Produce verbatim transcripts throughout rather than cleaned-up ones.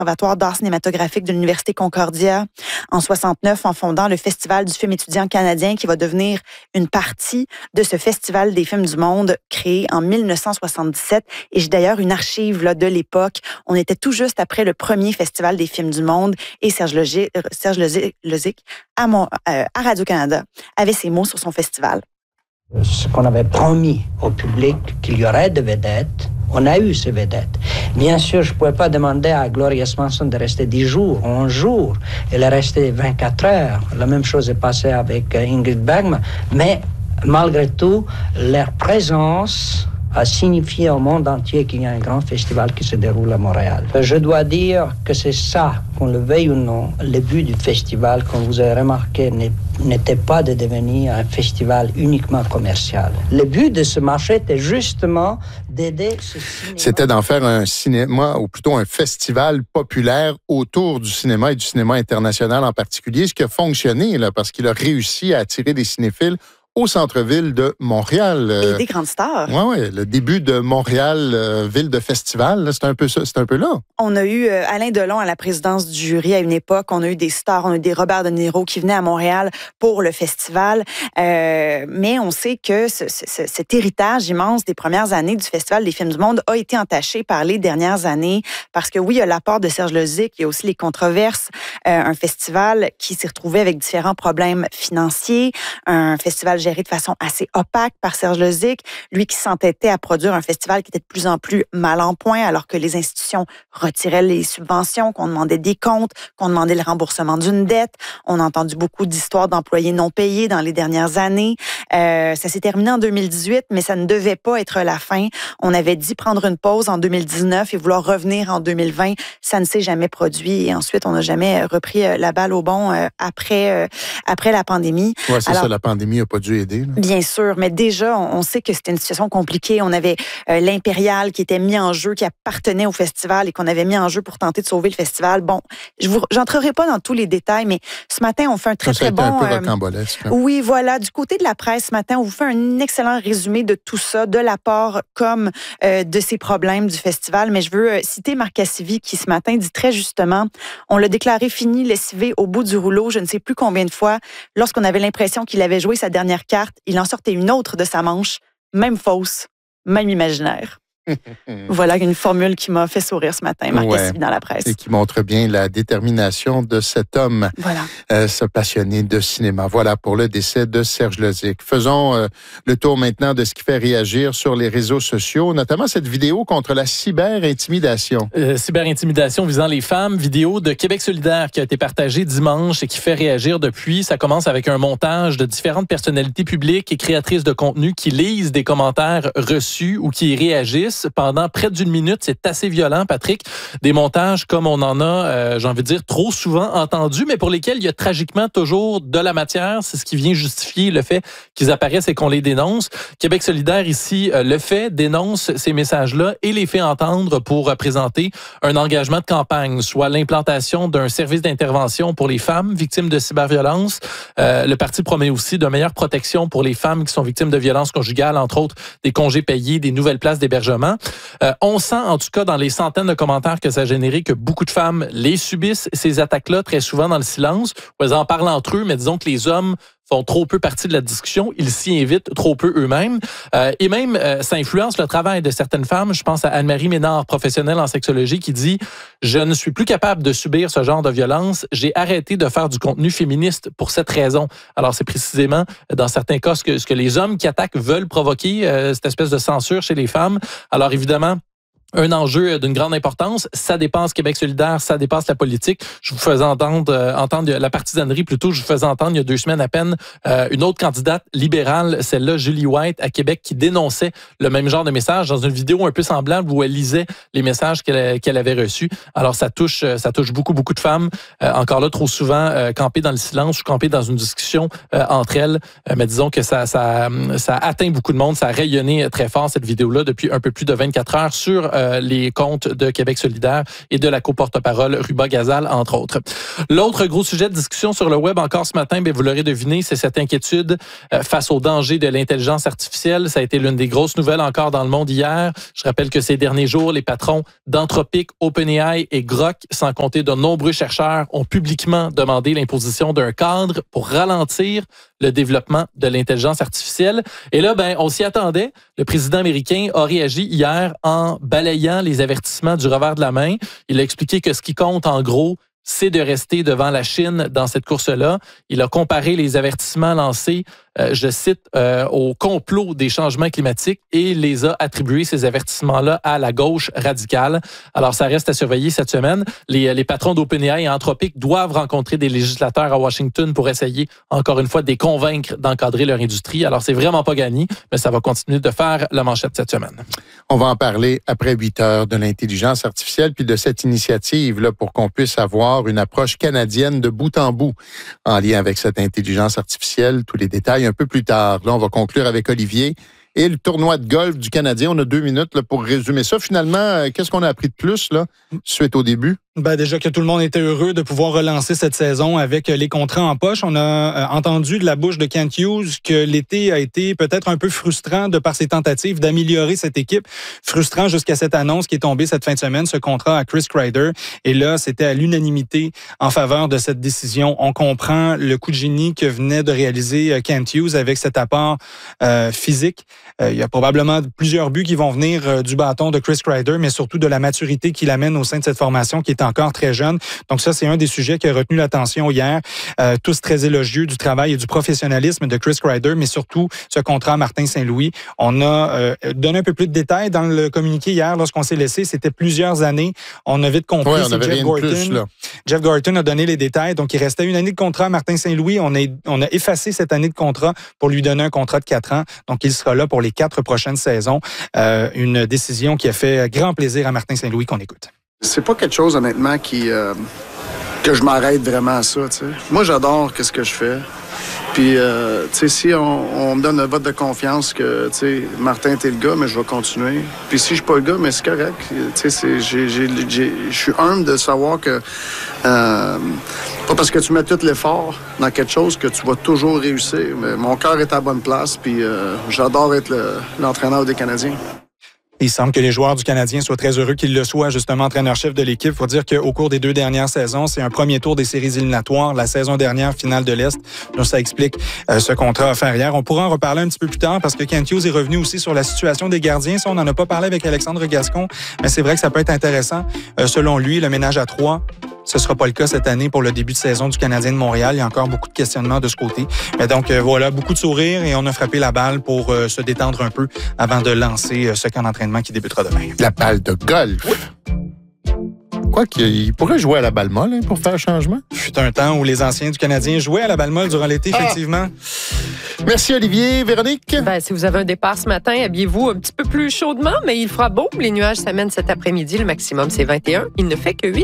Conservatoire d'art cinématographique de l'Université Concordia en soixante-neuf en fondant le Festival du film étudiant canadien qui va devenir une partie de ce Festival des films du monde créé en mille neuf cent soixante-dix-sept. Et j'ai d'ailleurs une archive là, de l'époque. On était tout juste après le premier Festival des films du monde et Serge Lozic, Serge Lozic à, mon, euh, à Radio-Canada avait ces mots sur son festival. Ce qu'on avait promis au public qu'il y aurait de vedettes, on a eu ces vedettes. Bien sûr, je ne pouvais pas demander à Gloria Swanson de rester dix jours, onze jours. Elle est restée vingt-quatre heures. La même chose est passée avec Ingrid Bergman. Mais malgré tout, leur présence a signifié au monde entier qu'il y a un grand festival qui se déroule à Montréal. Je dois dire que c'est ça, qu'on le veuille ou non, le but du festival, comme vous avez remarqué, n'était pas de devenir un festival uniquement commercial. Le but de ce marché était justement d'aider ce cinéma. C'était d'en faire un cinéma, ou plutôt un festival populaire autour du cinéma et du cinéma international en particulier, ce qui a fonctionné, là, parce qu'il a réussi à attirer des cinéphiles au centre-ville de Montréal. Et des grandes stars. Oui, oui. Le début de Montréal, euh, ville de festival, c'est un peu ça, c'est un peu là. On a eu euh, Alain Delon à la présidence du jury à une époque. On a eu des stars, on a eu des Robert De Niro qui venaient à Montréal pour le festival. Euh, mais on sait que ce, ce, cet héritage immense des premières années du Festival des films du monde a été entaché par les dernières années. Parce que oui, il y a l'apport de Serge Lozic, il y a aussi les controverses. Euh, un festival qui s'est retrouvé avec différents problèmes financiers. Un festival géré de façon assez opaque par Serge Lozic, lui qui s'entêtait à produire un festival qui était de plus en plus mal en point, alors que les institutions retiraient les subventions, qu'on demandait des comptes, qu'on demandait le remboursement d'une dette. On a entendu beaucoup d'histoires d'employés non payés dans les dernières années. Euh, ça s'est terminé en deux mille dix-huit, mais ça ne devait pas être la fin. On avait dit prendre une pause en deux mille dix-neuf et vouloir revenir en deux mille vingt. Ça ne s'est jamais produit et ensuite, on n'a jamais repris la balle au bon après, après la pandémie. Oui, c'est alors, ça, la pandémie n'a pas dû aider. Là. Bien sûr, mais déjà, on sait que c'était une situation compliquée. On avait euh, l'Impérial qui était mis en jeu, qui appartenait au festival et qu'on avait mis en jeu pour tenter de sauver le festival. Bon, je vous, j'entrerai pas dans tous les détails, mais ce matin, on fait un très, ça, très bon... un peu rocambolesque. Euh, oui, voilà. Du côté de la presse, ce matin, on vous fait un excellent résumé de tout ça, de l'apport comme euh, de ces problèmes du festival. Mais je veux euh, citer Marc Cassivi qui, ce matin, dit très justement, on l'a déclaré fini, lessivé au bout du rouleau, je ne sais plus combien de fois, lorsqu'on avait l'impression qu'il avait joué sa dernière carte, il en sortait une autre de sa manche, même fausse, même imaginaire. Voilà une formule qui m'a fait sourire ce matin, Marc Cassivi, dans la presse. Et qui montre bien la détermination de cet homme, voilà. euh, ce passionné de cinéma. Voilà pour le décès de Serge Lozic. Faisons euh, le tour maintenant de ce qui fait réagir sur les réseaux sociaux, notamment cette vidéo contre la cyber-intimidation. Euh, cyber-intimidation visant les femmes, vidéo de Québec solidaire qui a été partagée dimanche et qui fait réagir depuis. Ça commence avec un montage de différentes personnalités publiques et créatrices de contenu qui lisent des commentaires reçus ou qui y réagissent pendant près d'une minute. C'est assez violent, Patrick. Des montages comme on en a, euh, j'ai envie de dire, trop souvent entendus, mais pour lesquels il y a tragiquement toujours de la matière. C'est ce qui vient justifier le fait qu'ils apparaissent et qu'on les dénonce. Québec solidaire, ici, euh, le fait, dénonce ces messages-là et les fait entendre pour euh, présenter un engagement de campagne, soit l'implantation d'un service d'intervention pour les femmes victimes de cyberviolence. Euh, le parti promet aussi de meilleure protection pour les femmes qui sont victimes de violences conjugales, entre autres des congés payés, des nouvelles places d'hébergement. Euh, on sent, en tout cas, dans les centaines de commentaires que ça a généré, que beaucoup de femmes les subissent, ces attaques-là, très souvent dans le silence, où elles en parlent entre eux, mais disons que les hommes font trop peu partie de la discussion, ils s'y invitent trop peu eux-mêmes. Euh, et même, euh, ça influence le travail de certaines femmes. Je pense à Anne-Marie Ménard, professionnelle en sexologie, qui dit « Je ne suis plus capable de subir ce genre de violence. J'ai arrêté de faire du contenu féministe pour cette raison. » Alors, c'est précisément, dans certains cas, ce que, ce que les hommes qui attaquent veulent provoquer, euh, cette espèce de censure chez les femmes. Alors, évidemment, un enjeu d'une grande importance. Ça dépasse Québec solidaire, ça dépasse la politique. Je vous faisais entendre, euh, entendre la partisanerie plutôt. Je vous faisais entendre il y a deux semaines à peine euh, une autre candidate libérale, celle-là, Julie White, à Québec, qui dénonçait le même genre de message dans une vidéo un peu semblable où elle lisait les messages qu'elle, qu'elle avait reçus. Alors, ça touche, ça touche beaucoup, beaucoup de femmes. Euh, encore là, trop souvent, euh, campées dans le silence ou campées dans une discussion euh, entre elles. Euh, mais disons que ça, ça, ça atteint beaucoup de monde. Ça a rayonné très fort, cette vidéo-là, depuis un peu plus de vingt-quatre heures sur euh, euh, les comptes de Québec solidaire et de la co-porte-parole Ruba Gazal, entre autres. L'autre gros sujet de discussion sur le web encore ce matin, bien, vous l'aurez deviné, c'est cette inquiétude euh, face au danger de l'intelligence artificielle. Ça a été l'une des grosses nouvelles encore dans le monde hier. Je rappelle que ces derniers jours, les patrons d'Anthropic, OpenAI et Grok, sans compter de nombreux chercheurs, ont publiquement demandé l'imposition d'un cadre pour ralentir le développement de l'intelligence artificielle. Et là, ben, on s'y attendait. Le président américain a réagi hier en balayant les avertissements du revers de la main. Il a expliqué que ce qui compte, en gros, c'est de rester devant la Chine dans cette course-là. Il a comparé les avertissements lancés, euh, je cite, euh, au complot des changements climatiques et les a attribués, ces avertissements-là, à la gauche radicale. Alors, ça reste à surveiller cette semaine. Les, les patrons d'OpenAI et Anthropic doivent rencontrer des législateurs à Washington pour essayer, encore une fois, de les convaincre d'encadrer leur industrie. Alors, c'est vraiment pas gagné, mais ça va continuer de faire la manchette cette semaine. On va en parler après huit heures de l'intelligence artificielle puis de cette initiative là pour qu'on puisse avoir une approche canadienne de bout en bout en lien avec cette intelligence artificielle. Tous les détails un peu plus tard. Là, on va conclure avec Olivier et le tournoi de golf du Canadien. On a deux minutes là, pour résumer ça. Finalement, qu'est-ce qu'on a appris de plus là, suite au début? Ben déjà que tout le monde était heureux de pouvoir relancer cette saison avec les contrats en poche. On a euh, entendu de la bouche de Kent Hughes que l'été a été peut-être un peu frustrant de par ses tentatives d'améliorer cette équipe. Frustrant jusqu'à cette annonce qui est tombée cette fin de semaine, ce contrat à Chris Kreider. Et là, c'était à l'unanimité en faveur de cette décision. On comprend le coup de génie que venait de réaliser Kent Hughes avec cet apport euh, physique. Euh, il y a probablement plusieurs buts qui vont venir euh, du bâton de Chris Kreider, mais surtout de la maturité qu'il amène au sein de cette formation qui est encore très jeune. Donc ça, c'est un des sujets qui a retenu l'attention hier. Euh, tous très élogieux du travail et du professionnalisme de Chris Kreider, mais surtout ce contrat à Martin Saint-Louis. On a euh, donné un peu plus de détails dans le communiqué hier lorsqu'on s'est laissé. C'était plusieurs années. On a vite compris. Ouais, on c'est avait Jeff Gorton. Plus, là. Jeff Gorton a donné les détails. Donc, il restait une année de contrat à Martin Saint-Louis. On a, on a effacé cette année de contrat pour lui donner un contrat de quatre ans. Donc, il sera là pour les quatre prochaines saisons. Euh, une décision qui a fait grand plaisir à Martin Saint-Louis qu'on écoute. C'est pas quelque chose, honnêtement, qui euh, que je m'arrête vraiment à ça, tu sais. Moi, j'adore qu'est-ce que je fais. Puis, euh, tu sais, si on, on me donne un vote de confiance que, tu sais, Martin, t'es le gars, mais je vais continuer. Puis si je suis pas le gars, mais c'est correct. Tu sais, je suis humble de savoir que euh, pas parce que tu mets tout l'effort dans quelque chose que tu vas toujours réussir. Mais mon cœur est à la bonne place, puis euh, j'adore être le, l'entraîneur des Canadiens. Il semble que les joueurs du Canadien soient très heureux qu'il le soit, justement, entraîneur-chef de l'équipe. Il faut dire qu'au cours des deux dernières saisons, c'est un premier tour des séries éliminatoires. La saison dernière, finale de l'Est. Donc, ça explique euh, ce contrat offert hier. On pourra en reparler un petit peu plus tard parce que Kent Hughes est revenu aussi sur la situation des gardiens. Ça, on n'en a pas parlé avec Alexandre Gascon, mais c'est vrai que ça peut être intéressant. Euh, selon lui, le ménage à trois, ce ne sera pas le cas cette année pour le début de saison du Canadien de Montréal. Il y a encore beaucoup de questionnements de ce côté. Mais donc, euh, voilà, beaucoup de sourires et on a frappé la balle pour euh, se détendre un peu avant de lancer euh, ce camp d'entraînement qui débutera demain. La balle de golf. Oui. Quoi qu'il pourrait jouer à la balle molle hein, pour faire un changement. Il fut un temps où les anciens du Canadien jouaient à la balle molle durant l'été, ah. effectivement. Merci Olivier. Véronique? Ben, si vous avez un départ ce matin, habillez-vous un petit peu plus chaudement, mais il fera beau. Les nuages s'amènent cet après-midi. Le maximum, c'est vingt et un. Il ne fait que huit.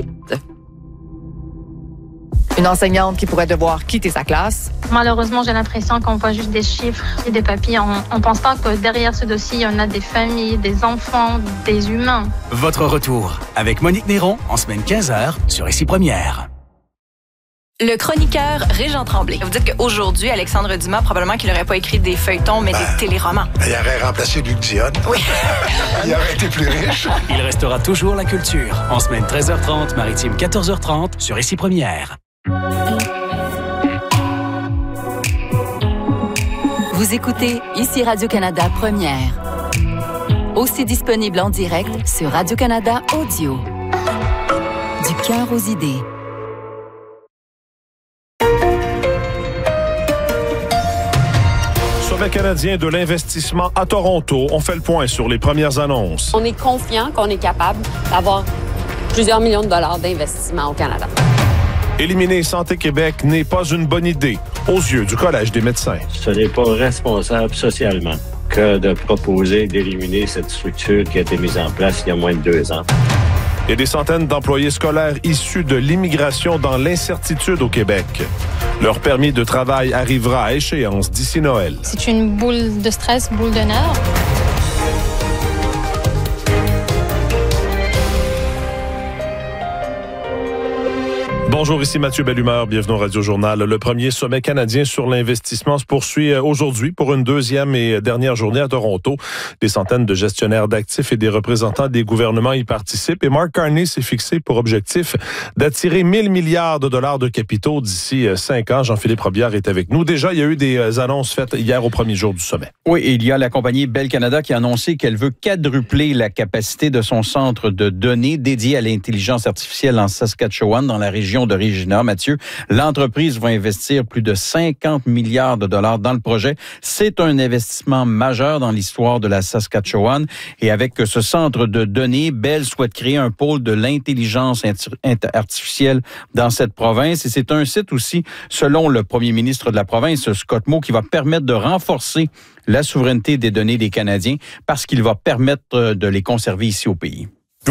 Une enseignante qui pourrait devoir quitter sa classe. Malheureusement, j'ai l'impression qu'on voit juste des chiffres et des papiers. On ne pense pas que derrière ce dossier, il y en a des familles, des enfants, des humains. Votre retour avec Monique Néron en semaine quinze heures sur Ici Première. Le chroniqueur Régent Tremblay. Vous dites qu'aujourd'hui, Alexandre Dumas, probablement qu'il n'aurait pas écrit des feuilletons, mais ben, des téléromans. Il aurait remplacé Luc Dion. Oui. Il aurait été plus riche. Il restera toujours la culture. En semaine treize heures trente, maritime quatorze heures trente sur Ici Première. Vous écoutez Ici Radio-Canada Première. Aussi disponible en direct sur Radio-Canada Audio. Du cœur aux idées. Sommet canadien de l'investissement à Toronto. On fait le point sur les premières annonces. On est confiant qu'on est capable d'avoir plusieurs millions de dollars d'investissement au Canada. Éliminer Santé Québec n'est pas une bonne idée aux yeux du Collège des médecins. Ce n'est pas responsable socialement que de proposer d'éliminer cette structure qui a été mise en place il y a moins de deux ans. Il y a des centaines d'employés scolaires issus de l'immigration dans l'incertitude au Québec. Leur permis de travail arrivera à échéance d'ici Noël. C'est une boule de stress, boule de nerfs. Bonjour, ici Mathieu Bellumeur, bienvenue au Radio Journal. Le premier sommet canadien sur l'investissement se poursuit aujourd'hui pour une deuxième et dernière journée à Toronto. Des centaines de gestionnaires d'actifs et des représentants des gouvernements y participent et Mark Carney s'est fixé pour objectif d'attirer mille milliards de dollars de capitaux d'ici cinq ans. Jean-Philippe Robillard est avec nous. Déjà, il y a eu des annonces faites hier au premier jour du sommet. Oui, il y a la compagnie Bell Canada qui a annoncé qu'elle veut quadrupler la capacité de son centre de données dédié à l'intelligence artificielle en Saskatchewan, dans la région de Regina. Mathieu, l'entreprise va investir plus de cinquante milliards de dollars dans le projet. C'est un investissement majeur dans l'histoire de la Saskatchewan. Et avec ce centre de données, Bell souhaite créer un pôle de l'intelligence artificielle dans cette province. Et c'est un site aussi, selon le premier ministre de la province, Scott Moe, qui va permettre de renforcer la souveraineté des données des Canadiens parce qu'il va permettre de les conserver ici au pays.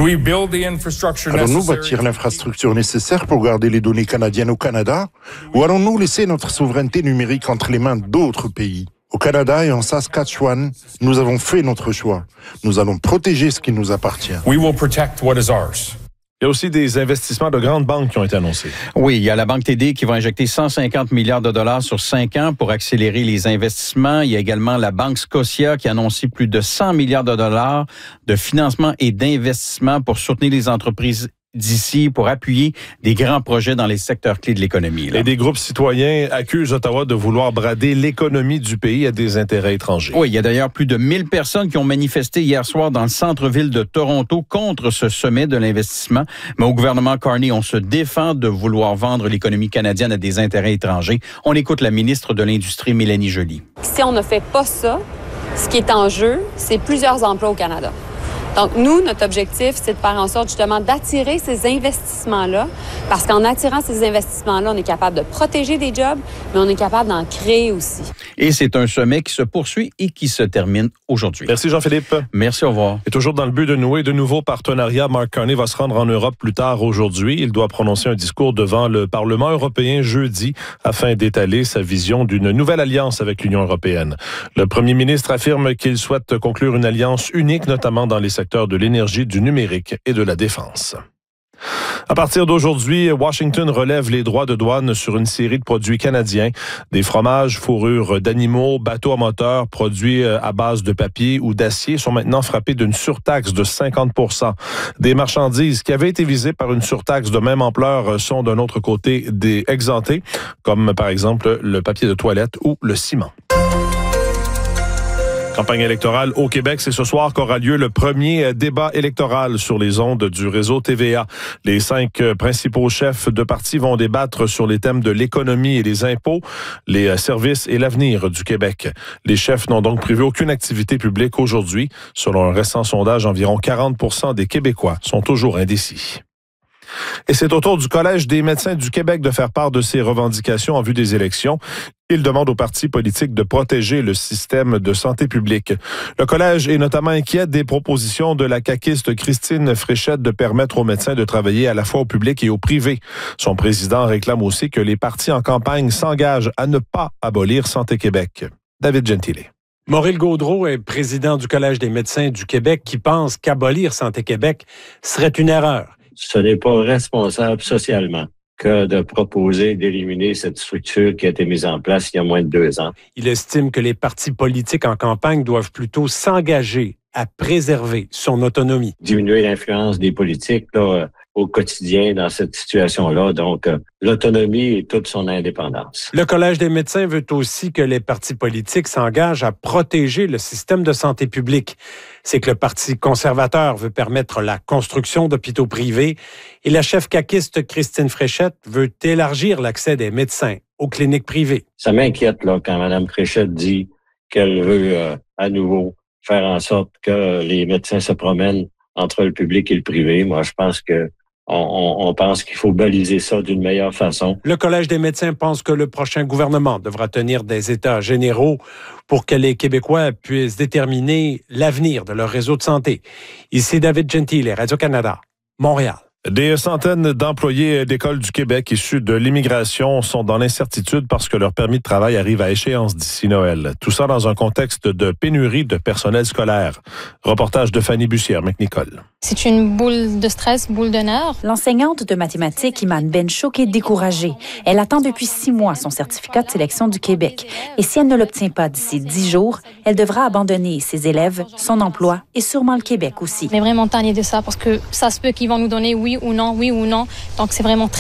Allons-nous bâtir l'infrastructure nécessaire pour garder les données canadiennes au Canada ou allons-nous laisser notre souveraineté numérique entre les mains d'autres pays? Au Canada et en Saskatchewan, nous avons fait notre choix. Nous allons protéger ce qui nous appartient. We will protect what is ours. Il y a aussi des investissements de grandes banques qui ont été annoncés. Oui, il y a la Banque T D qui va injecter cent cinquante milliards de dollars sur cinq ans pour accélérer les investissements. Il y a également la Banque Scotia qui a annoncé plus de cent milliards de dollars de financement et d'investissement pour soutenir les entreprises d'ici, pour appuyer des grands projets dans les secteurs clés de l'économie. Là. Et des groupes citoyens accusent Ottawa de vouloir brader l'économie du pays à des intérêts étrangers. Oui, il y a d'ailleurs plus de mille personnes qui ont manifesté hier soir dans le centre-ville de Toronto contre ce sommet de l'investissement. Mais au gouvernement Carney, on se défend de vouloir vendre l'économie canadienne à des intérêts étrangers. On écoute la ministre de l'Industrie, Mélanie Joly. Si on ne fait pas ça, ce qui est en jeu, c'est plusieurs emplois au Canada. Donc, nous, notre objectif, c'est de faire en sorte, justement, d'attirer ces investissements-là, parce qu'en attirant ces investissements-là, on est capable de protéger des jobs, mais on est capable d'en créer aussi. Et c'est un sommet qui se poursuit et qui se termine aujourd'hui. Merci, Jean-Philippe. Merci, au revoir. Et toujours dans le but de nouer de nouveaux partenariats, Mark Carney va se rendre en Europe plus tard aujourd'hui. Il doit prononcer un discours devant le Parlement européen jeudi afin d'étaler sa vision d'une nouvelle alliance avec l'Union européenne. Le premier ministre affirme qu'il souhaite conclure une alliance unique, notamment dans les secteurs de l'énergie, du numérique et de la défense. À partir d'aujourd'hui, Washington relève les droits de douane sur une série de produits canadiens. Des fromages, fourrures d'animaux, bateaux à moteur, produits à base de papier ou d'acier sont maintenant frappés d'une surtaxe de cinquante pour cent. Des marchandises qui avaient été visées par une surtaxe de même ampleur sont d'un autre côté des exemptées, comme par exemple le papier de toilette ou le ciment. Campagne électorale au Québec, c'est ce soir qu'aura lieu le premier débat électoral sur les ondes du réseau T V A. Les cinq principaux chefs de parti vont débattre sur les thèmes de l'économie et les impôts, les services et l'avenir du Québec. Les chefs n'ont donc prévu aucune activité publique aujourd'hui. Selon un récent sondage, environ quarante pour cent des Québécois sont toujours indécis. Et c'est au tour du Collège des médecins du Québec de faire part de ses revendications en vue des élections. Il demande aux partis politiques de protéger le système de santé publique. Le Collège est notamment inquiet des propositions de la caquiste Christine Fréchette de permettre aux médecins de travailler à la fois au public et au privé. Son président réclame aussi que les partis en campagne s'engagent à ne pas abolir Santé Québec. David Gentile. Maurice Gaudreault est président du Collège des médecins du Québec qui pense qu'abolir Santé Québec serait une erreur. Ce n'est pas responsable socialement que de proposer d'éliminer cette structure qui a été mise en place il y a moins de deux ans. Il estime que les partis politiques en campagne doivent plutôt s'engager à préserver son autonomie. Diminuer l'influence des politiques là, au quotidien dans cette situation-là, donc euh, l'autonomie et toute son indépendance. Le Collège des médecins veut aussi que les partis politiques s'engagent à protéger le système de santé publique. C'est que le Parti conservateur veut permettre la construction d'hôpitaux privés et la chef caquiste Christine Fréchette veut élargir l'accès des médecins aux cliniques privées. Ça m'inquiète là quand Mme Fréchette dit qu'elle veut euh, à nouveau faire en sorte que les médecins se promènent entre le public et le privé. Moi, je pense que On, on pense qu'il faut baliser ça d'une meilleure façon. Le Collège des médecins pense que le prochain gouvernement devra tenir des états généraux pour que les Québécois puissent déterminer l'avenir de leur réseau de santé. Ici David Gentile, Radio-Canada, Montréal. Des centaines d'employés d'écoles du Québec issus de l'immigration sont dans l'incertitude parce que leur permis de travail arrive à échéance d'ici Noël. Tout ça dans un contexte de pénurie de personnel scolaire. Reportage de Fanny Bussière, McNicol. C'est une boule de stress, boule de nerfs. L'enseignante de mathématiques, Iman Benchouk, est découragée. Elle attend depuis six mois son certificat de sélection du Québec. Et si elle ne l'obtient pas d'ici dix jours, elle devra abandonner ses élèves, son emploi et sûrement le Québec aussi. On est vraiment tanné de ça parce que ça se peut qu'ils vont nous donner oui ou non, oui ou non. Donc c'est vraiment très